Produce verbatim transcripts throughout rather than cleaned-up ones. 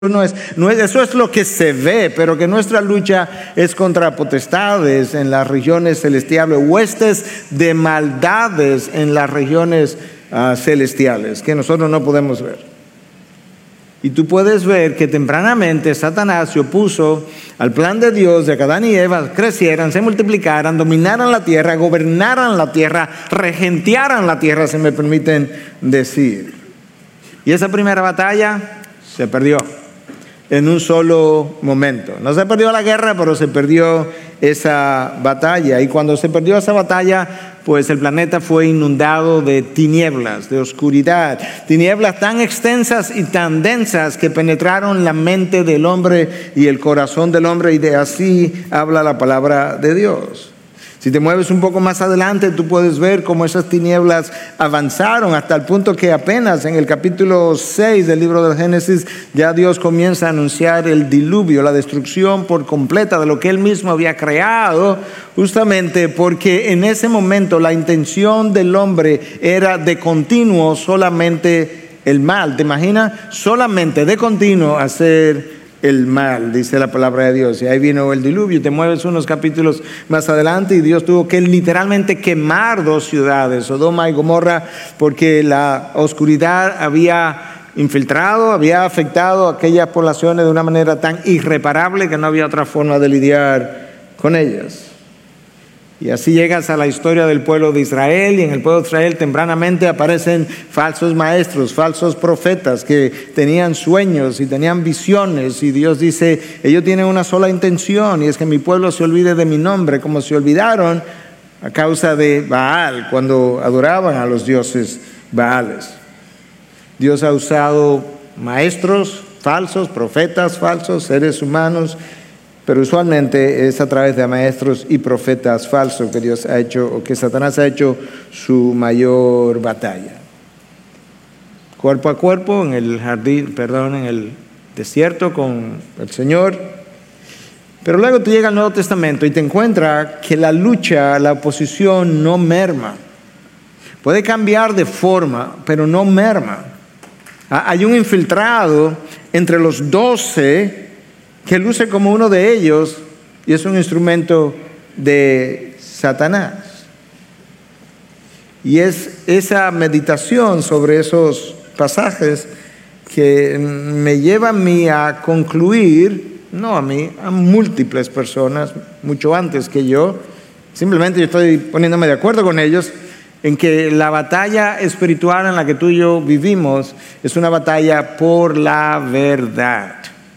No es, no es, eso es lo que se ve, pero que nuestra lucha es contra potestades en las regiones celestiales, huestes de maldades en las regiones uh, celestiales, que nosotros no podemos ver. Y tú puedes ver que tempranamente Satanás se opuso al plan de Dios de que Adán y Eva crecieran, se multiplicaran, dominaran la tierra, gobernaran la tierra, regentearan la tierra, si me permiten decir. Y esa primera batalla se perdió en un solo momento. No se perdió la guerra, pero se perdió esa batalla. Y cuando se perdió esa batalla, pues el planeta fue inundado de tinieblas, de oscuridad. Tinieblas tan extensas y tan densas que penetraron la mente del hombre y el corazón del hombre. Y de así habla la palabra de Dios. Si te mueves un poco más adelante, tú puedes ver cómo esas tinieblas avanzaron hasta el punto que apenas en el capítulo seis del libro del Génesis, ya Dios comienza a anunciar el diluvio, la destrucción por completa de lo que Él mismo había creado, justamente porque en ese momento la intención del hombre era de continuo solamente el mal. ¿Te imaginas? Solamente de continuo hacer el mal, dice la palabra de Dios. Y ahí vino el diluvio. Te mueves unos capítulos más adelante y Dios tuvo que literalmente quemar dos ciudades, Sodoma y Gomorra, porque la oscuridad había infiltrado, había afectado a aquellas poblaciones de una manera tan irreparable que no había otra forma de lidiar con ellas. Y así llegas a la historia del pueblo de Israel, y en el pueblo de Israel tempranamente aparecen falsos maestros, falsos profetas que tenían sueños y tenían visiones, y Dios dice, ellos tienen una sola intención, y es que mi pueblo se olvide de mi nombre, como se olvidaron a causa de Baal, cuando adoraban a los dioses Baales. Dios ha usado maestros falsos, profetas falsos, seres humanos, pero usualmente es a través de maestros y profetas falsos que Dios ha hecho, o que Satanás ha hecho su mayor batalla. Cuerpo a cuerpo en el jardín, perdón, en el desierto con el Señor. Pero luego te llega al Nuevo Testamento y te encuentras que la lucha, la oposición no merma. Puede cambiar de forma, pero no merma. Hay un infiltrado entre los doce que luce como uno de ellos y es un instrumento de Satanás. Y es esa meditación sobre esos pasajes que me lleva a mí a concluir, no a mí, a múltiples personas, mucho antes que yo, simplemente yo estoy poniéndome de acuerdo con ellos, en que la batalla espiritual en la que tú y yo vivimos es una batalla por la verdad.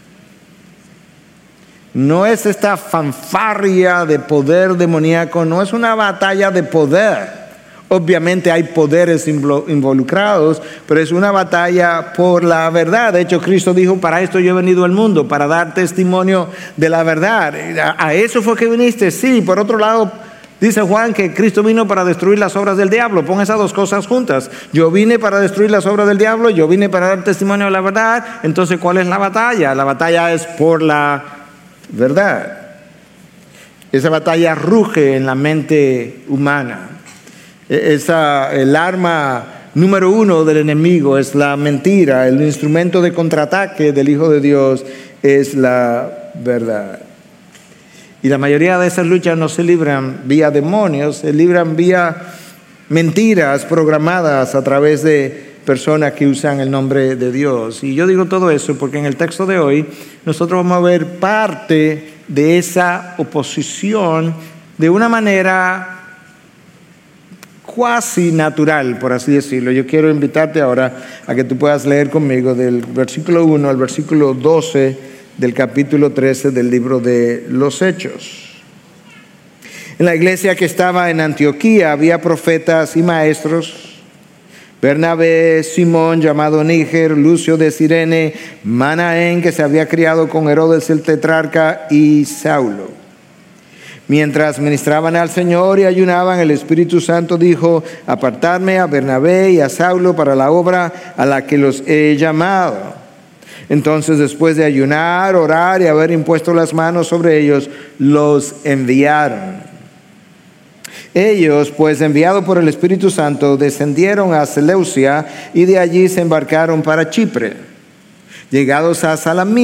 No es esta fanfarria de poder demoníaco, no es una batalla de poder. Obviamente hay poderes involucrados, pero es una batalla por la verdad. De hecho, Cristo dijo, para esto yo he venido al mundo, para dar testimonio de la verdad. ¿A eso fue que viniste? Sí. Por otro lado, dice Juan que Cristo vino para destruir las obras del diablo. Pon esas dos cosas juntas. Yo vine para destruir las obras del diablo, yo vine para dar testimonio de la verdad. Entonces, ¿cuál es la batalla? La batalla es por la verdad. Esa batalla ruge en la mente humana. Esa, el arma número uno del enemigo es la mentira. El instrumento de contraataque del Hijo de Dios es la verdad. Y la mayoría de esas luchas no se libran vía demonios, se libran vía mentiras programadas a través de personas que usan el nombre de Dios. Y yo digo todo eso porque en el texto de hoy nosotros vamos a ver parte de esa oposición de una manera cuasi natural, por así decirlo. Yo quiero invitarte ahora a que tú puedas leer conmigo del versículo uno al versículo doce del capítulo trece del libro de los Hechos. En la iglesia que estaba en Antioquía había profetas y maestros: Bernabé, Simón llamado Níger, Lucio de Cirene, Manaén, que se había criado con Herodes el tetrarca, y Saulo. Mientras ministraban al Señor y ayunaban, el Espíritu Santo dijo: apartadme a Bernabé y a Saulo para la obra a la que los he llamado. Entonces, después de ayunar, orar y haber impuesto las manos sobre ellos, los enviaron. Ellos, pues, enviados por el Espíritu Santo, descendieron a Seleucia y de allí se embarcaron para Chipre. llegados a Salamín,